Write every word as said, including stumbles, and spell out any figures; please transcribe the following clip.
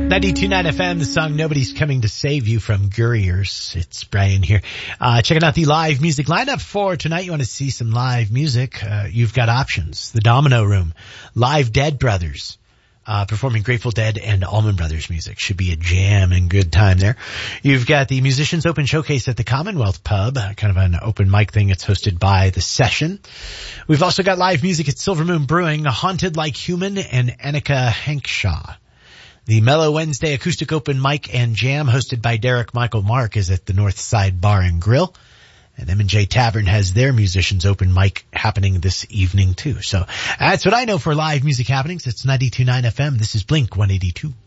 ninety-two point nine F M, the song Nobody's Coming to Save You from Gurriers. It's Brian here. Uh, checking out the live music lineup for tonight. You want to see some live music? Uh, you've got options. The Domino Room, Live Dead Brothers, uh, performing Grateful Dead and Allman Brothers music. Should be a jam and good time there. You've got the Musicians Open Showcase at the Commonwealth Pub, kind of an open mic thing. It's hosted by The Session. We've also got live music at Silver Moon Brewing, Haunted Like Human and Annika Hankshaw. The Mellow Wednesday Acoustic Open Mic and Jam hosted by Derek Michael Mark is at the North Side Bar and Grill. And M and J Tavern has their Musicians Open Mic happening this evening too. So that's what I know for live music happenings. It's ninety-two point nine F M. This is Blink one eighty-two.